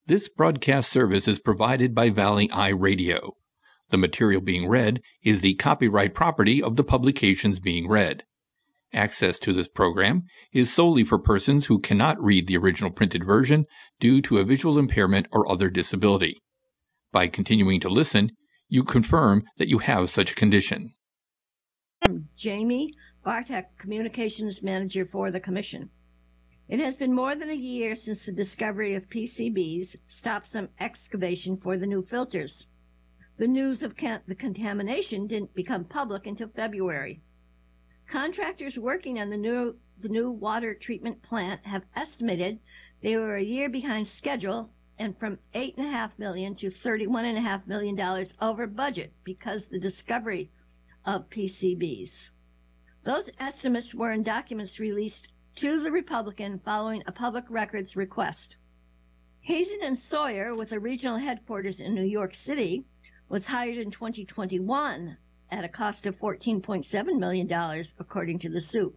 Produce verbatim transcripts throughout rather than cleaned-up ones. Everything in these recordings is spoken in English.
This broadcast service is provided by Valley Eye Radio. The material being read is the copyright property of the publications being read. Access to this program is solely for persons who cannot read the original printed version due to a visual impairment or other disability. By continuing to listen, you confirm that you have such a condition. I'm Jamie Bartek, Communications Manager for the Commission. It has been more than a year since the discovery of P C Bs stopped some excavation for the new filters. The news of can- the contamination didn't become public until February. Contractors working on the new the new water treatment plant have estimated they were a year behind schedule and from eight point five million dollars to thirty-one point five million dollars over budget because of the discovery of P C Bs. Those estimates were in documents released to the Republican following a public records request. Hazen and Sawyer, with a regional headquarters in New York City, was hired in twenty twenty-one at a cost of fourteen point seven million dollars, according to the suit.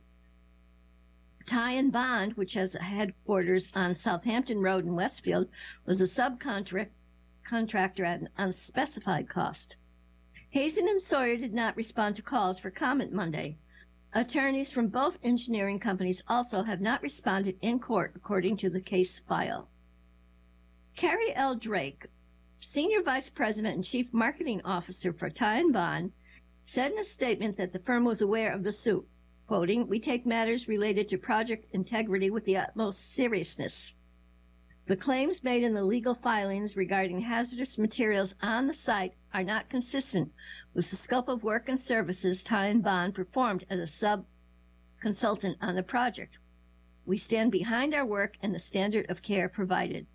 Ty and Bond, which has a headquarters on Southampton Road in Westfield, was a subcontract contractor at an unspecified cost. Hazen and Sawyer did not respond to calls for comment Monday. Attorneys from both engineering companies also have not responded in court, according to the case file. Carrie L. Drake, Senior Vice President and Chief Marketing Officer for Ty and Bond, said in a statement that the firm was aware of the suit, quoting, "We take matters related to project integrity with the utmost seriousness. The claims made in the legal filings regarding hazardous materials on the site are not consistent with the scope of work and services Ty and Bond performed as a sub-consultant on the project. We stand behind our work and the standard of care provided."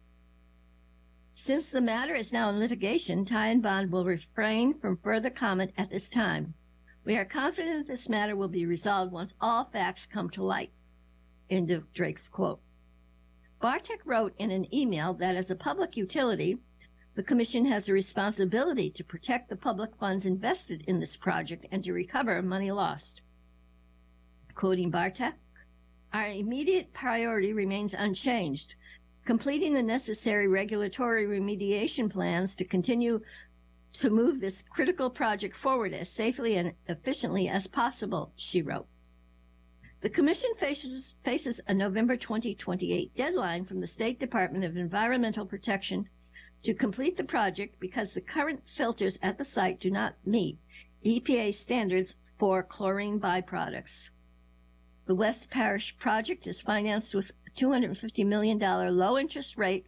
Since the matter is now in litigation, Ty and Bond will refrain from further comment at this time. We are confident this matter will be resolved once all facts come to light. End of Drake's quote. Bartek wrote in an email that as a public utility, the Commission has a responsibility to protect the public funds invested in this project and to recover money lost. Quoting Bartek, "Our immediate priority remains unchanged, completing the necessary regulatory remediation plans to continue to move this critical project forward as safely and efficiently as possible," she wrote. The Commission faces, faces a November twenty twenty-eight deadline from the State Department of Environmental Protection to complete the project because the current filters at the site do not meet E P A standards for chlorine byproducts. The West Parish project is financed with a two hundred fifty million dollars low-interest rate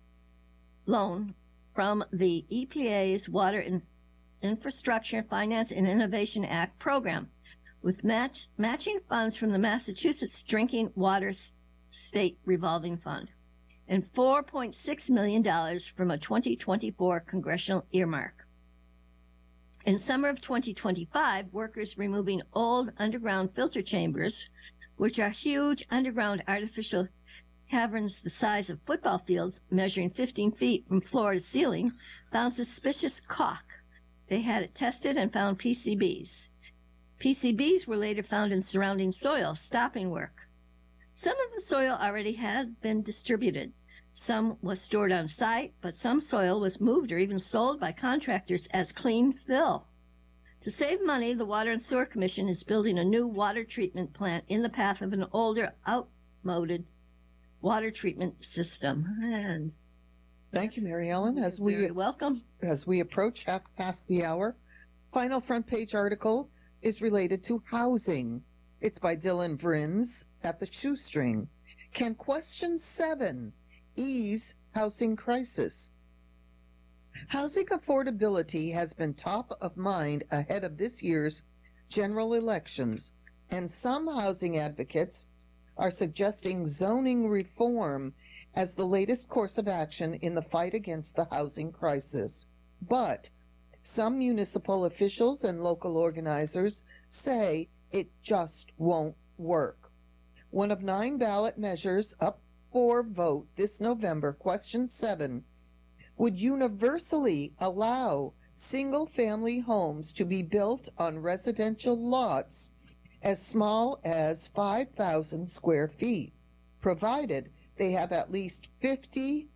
loan from the E P A's Water In- Infrastructure Finance and Innovation Act program, with match, matching funds from the Massachusetts Drinking Water State Revolving Fund, and four point six million dollars from a twenty twenty-four congressional earmark. In summer of twenty twenty-five, workers removing old underground filter chambers, which are huge underground artificial caverns the size of football fields, measuring fifteen feet from floor to ceiling, found suspicious caulk. They had it tested and found P C Bs. P C Bs were later found in surrounding soil, stopping work. Some of the soil already had been distributed. Some was stored on site, but some soil was moved or even sold by contractors as clean fill. To save money, the Water and Sewer Commission is building a new water treatment plant in the path of an older, outmoded water treatment system. And thank you, Mary Ellen. As we You're welcome. As we approach half past the hour, final front page article is related to housing. It's by Dylan Vrins at the Shoestring. Can question seven ease housing crisis? Housing affordability has been top of mind ahead of this year's general elections, and some housing advocates are suggesting zoning reform as the latest course of action in the fight against the housing crisis. But some municipal officials and local organizers say it just won't work. One of nine ballot measures up for vote this November, question seven, would universally allow single-family homes to be built on residential lots as small as five thousand square feet, provided they have at least fifty